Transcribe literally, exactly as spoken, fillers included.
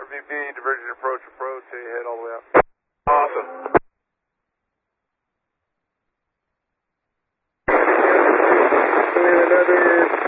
V P, divergent approach, approach, hey, head all the way up. Awesome. Another